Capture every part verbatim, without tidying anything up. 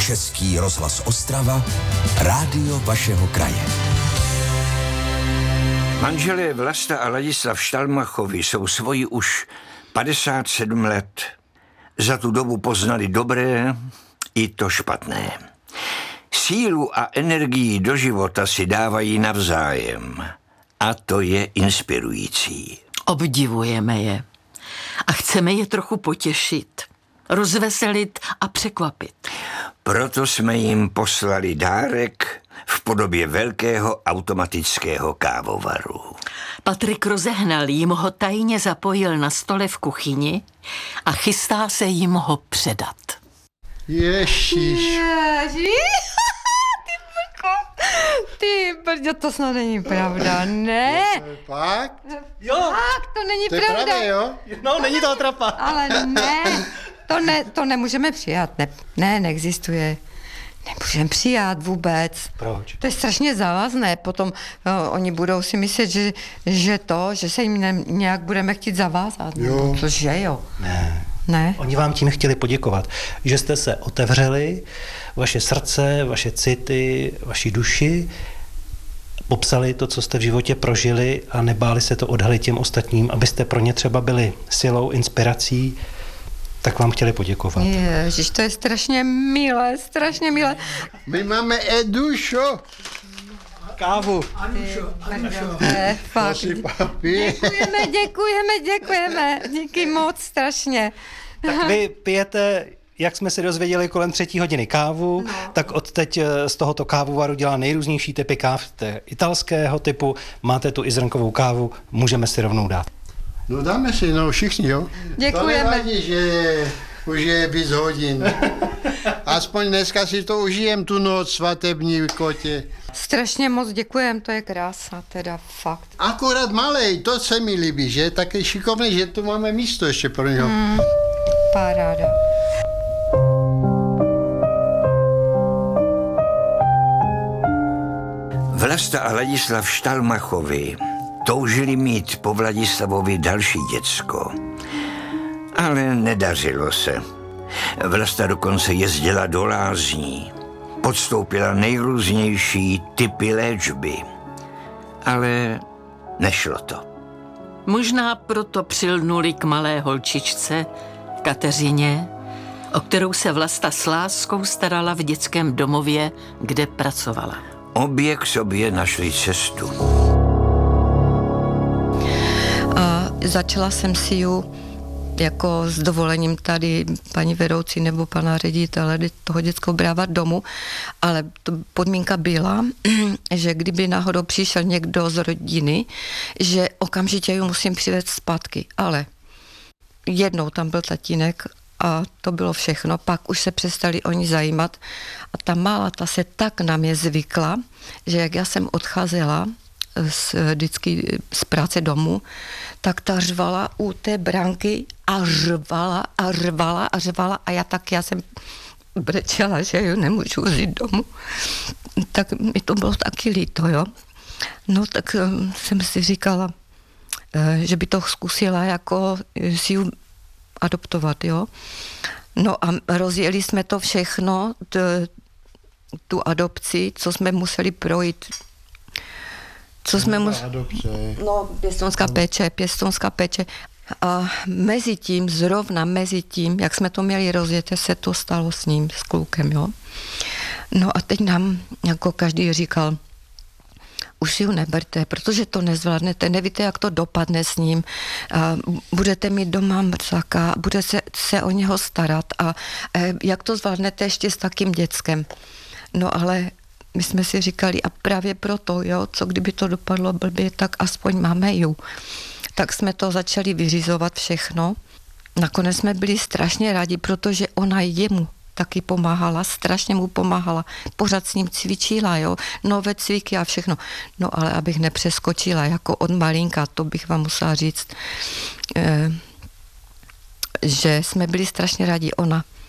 Český rozhlas Ostrava, rádio vašeho kraje. Manželé Vlasta a Ladislav Štalmachovi jsou svoji už padesát sedm let. Za tu dobu poznali dobré i to špatné. Sílu a energii do života si dávají navzájem. A to je inspirující. Obdivujeme je. A chceme je trochu potěšit, rozveselit a překvapit. Proto jsme jim poslali dárek v podobě velkého automatického kávovaru. Patrik rozehnal jim ho tajně zapojil na stole v kuchyni a chystá se jim ho předat. Ježiš. Ježiš. Ty brko. Ty brďo, to snad není pravda, ne? Fakt? Jo. Fakt, to není To je pravda. pravda, jo? No, není to atrapa. Ale ne, to, ne, to nemůžeme přijat. Ne, ne, neexistuje. Nemůžeme přijat vůbec. Proč? To je strašně závazné. Potom no, oni budou si myslet, že, že to, že se jim ne, nějak budeme chtít zavázat. Jo. Cože jo? Ne. Ne? Oni vám tím chtěli poděkovat, že jste se otevřeli, vaše srdce, vaše city, vaši duši, popsali to, co jste v životě prožili a nebáli se to odhalit těm ostatním, abyste pro ně třeba byli silou, inspirací, tak vám chtěli poděkovat. Ježiš, to je strašně milé, strašně milé. My máme Edušo. Kávu. Ne, fakt. Prosím, papi. Děkujeme, děkujeme, děkujeme. Díky moc, strašně. Tak vy pijete, jak jsme se dozvěděli, kolem třetí hodiny kávu, no. Tak odteď z tohoto kávovaru dělá nejrůznější typy káv italského typu. Máte tu i zrnkovou kávu, můžeme si rovnou dát. No dáme si, no všichni, jo? Děkujeme. To nevadí, že už je víc hodin. Aspoň dneska si to užijem, tu noc svatební kotě. Strašně moc děkujem, to je krása, teda fakt. Akorát malej, to se mi líbí, že? Taky šikovný, že tu máme místo ještě pro něho. Mm, paráda. Vlasta a Ladislav Štalmachovi toužili mít po Vladislavovi další děcko. Ale nedařilo se. Vlasta dokonce jezdila do lázní. Podstoupila nejrůznější typy léčby. Ale nešlo to. Možná proto přilnuli k malé holčičce, Kateřině, o kterou se Vlasta s láskou starala v dětském domově, kde pracovala. Obě k sobě našli cestu. A začala jsem si ju jako s dovolením tady paní vedoucí nebo pana ředitele toho dětského brávat domů, ale to podmínka byla, že kdyby náhodou přišel někdo z rodiny, že okamžitě ju musím přivést zpátky, ale jednou tam byl tatínek a to bylo všechno, pak už se přestali oni zajímat a ta malá, ta se tak na mě zvykla, že jak já jsem odcházela z, vždycky z práce domů, tak ta řvala u té branky a řvala a řvala a řvala a já tak, já jsem brečela, že ju nemůžu vzít domů. Tak mi to bylo taky líto, jo. No tak jsem si říkala, že by to zkusila jako si ju adoptovat, jo. No a rozjeli jsme to všechno, t, tu adopci, co jsme museli projít. Co jsme museli... No, pěstounská péče, pěstounská péče. A mezi tím, zrovna mezi tím, jak jsme to měli rozjet, se to stalo s ním, s klukem, jo. No a teď nám jako každý říkal, už si ju neberte, protože to nezvládnete, nevíte, jak to dopadne s ním. A budete mít doma mrzáka, bude se, se o něho starat a, a jak to zvládnete ještě s takým dětskem. No ale my jsme si říkali, a právě proto, jo, co kdyby to dopadlo blbě, tak aspoň máme ju. Tak jsme to začali vyřizovat všechno. Nakonec jsme byli strašně rádi, protože ona jemu taky pomáhala, strašně mu pomáhala. Pořád s ním cvičila, jo, nové cviky a všechno. No ale abych nepřeskočila jako od malinka, to bych vám musela říct, eh, že jsme byli strašně rádi. Ona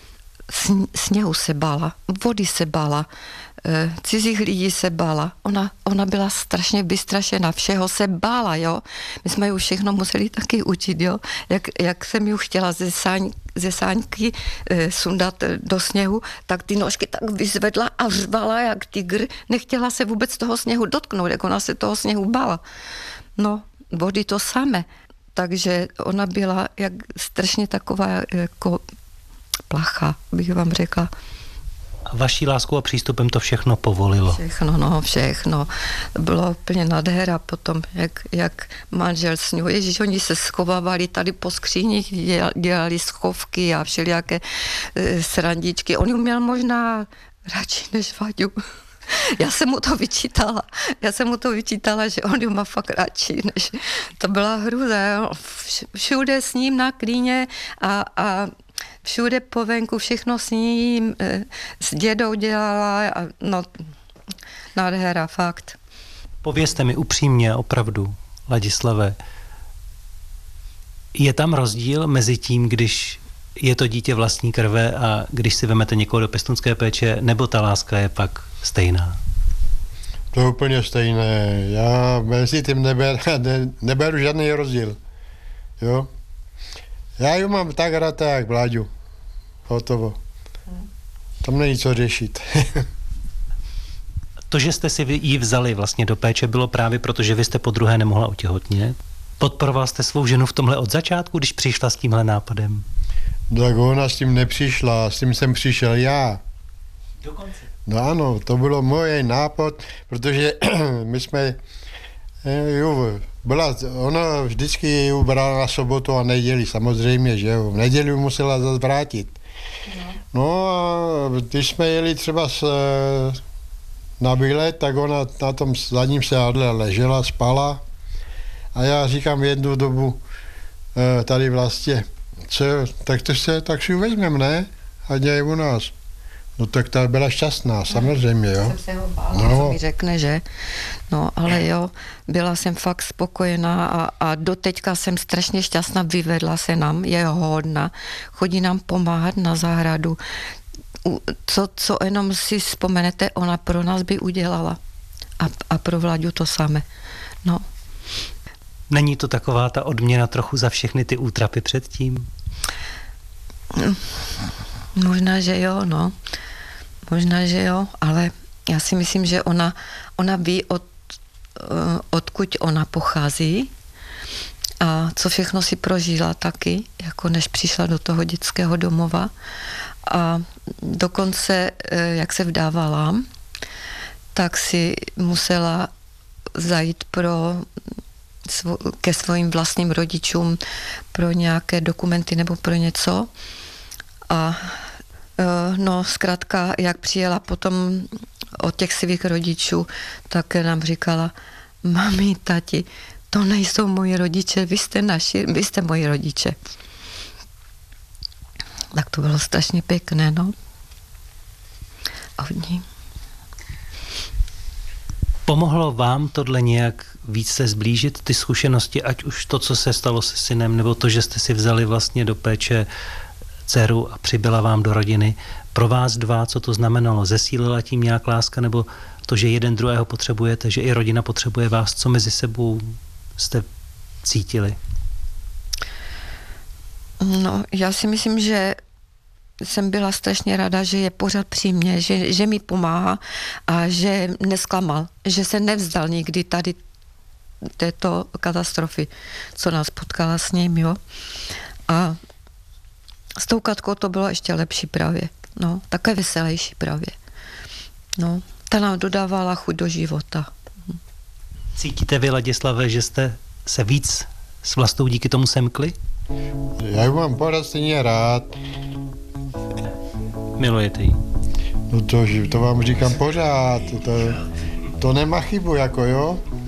sněhu se bála, vody se bála, cizích lidí se bála. Ona, ona byla strašně vystrašená, všeho se bála, jo. My jsme ju všechno museli taky učit, jo. Jak, jak jsem ju chtěla ze, sáň, ze sáňky e, sundat do sněhu, tak ty nožky tak vyzvedla a řvala jak tygr. Nechtěla se vůbec toho sněhu dotknout, jak ona se toho sněhu bála. No, vody to samé. Takže ona byla jak strašně taková jako placha, bych vám řekla. A vaší láskou a přístupem to všechno povolilo? Všechno, no, všechno. Bylo úplně nádhera potom, jak, jak manžel s ňou. Ježíš, oni se schovávali tady po skříních, dělali schovky a všelijaké e, srandičky. On ju měl možná radši než Vaďu. Já jsem mu to vyčítala. Já jsem mu to vyčítala, že on ju má fakt radši, než to byla hruza. Všude s ním na klíně a, a všude po venku, všechno s ním, s dědou dělala a no, nádhera, fakt. Povězte mi upřímně, opravdu, Ladislave, je tam rozdíl mezi tím, když je to dítě vlastní krve a když si vemete někoho do pěstounské péče, nebo ta láska je pak stejná? To je úplně stejné. Já mezi tím neber, ne, neberu žádný rozdíl. Jo? Já ji mám tak rád, jak Vláďu. Hotovo. Tam není co řešit. To, že jste si ji vzali vlastně do péče, bylo právě proto, že vy jste po druhé nemohla otěhotnět. Podporoval jste svou ženu v tomhle od začátku, když přišla s tímhle nápadem? Tak ona s tím nepřišla, s tím jsem přišel já. Dokonce? No ano, to bylo můj nápad, protože my jsme, jo, byla, ona vždycky ji brala na sobotu a neděli, samozřejmě, že jo, v neděli musela zase vrátit. No a když jsme jeli třeba s, na výlet, tak ona na tom zadním sedadle ležela, spala a já říkám jednu dobu tady vlastně, co, tak to se, tak si ji vezmeme, ne? A děje u nás. No tak ta byla šťastná, samozřejmě, jo. Jsem se ho bála, no. Co mi řekne, že? No, ale jo, byla jsem fakt spokojená a, a doteďka jsem strašně šťastná, vyvedla se nám, je hodná, chodí nám pomáhat na zahradu. Co, co jenom si vzpomenete, ona pro nás by udělala. A, a pro Vláďu to samé. No. Není to taková ta odměna trochu za všechny ty útrapy předtím? Možná, že jo, no. Možná, že jo, ale já si myslím, že ona, ona ví, od, odkud ona pochází a co všechno si prožila taky, jako než přišla do toho dětského domova. A dokonce, jak se vdávala, tak si musela zajít pro, ke svým vlastním rodičům pro nějaké dokumenty nebo pro něco. A no, zkrátka, jak přijela potom od těch svých rodičů, tak nám říkala, mami, tati, to nejsou moji rodiče, vy jste naši, vy jste moji rodiče. Tak to bylo strašně pěkné, no. A od ní. Pomohlo vám tohle nějak víc se zblížit, ty zkušenosti, ať už to, co se stalo se synem, nebo to, že jste si vzali vlastně do péče dceru a přibyla vám do rodiny. Pro vás dva, co to znamenalo? Zesílila tím nějak láska, nebo to, že jeden druhého potřebujete, že i rodina potřebuje vás? Co mezi sebou jste cítili? No, já si myslím, že jsem byla strašně ráda, že je pořád při mně, že, že mi pomáhá a že nesklamal, že se nevzdal nikdy tady této katastrofy, co nás potkala s ním, jo. A s tou Katkou to bylo ještě lepší právě, no, také veselější právě. No, ta nám dodávala chuť do života. Cítíte vy, Ladislave, že jste se víc s Vlastou díky tomu semkli? Já ji mám pořád stejně rád. Milujete ji? No to, to vám říkám pořád, to, to nemá chybu, jako jo.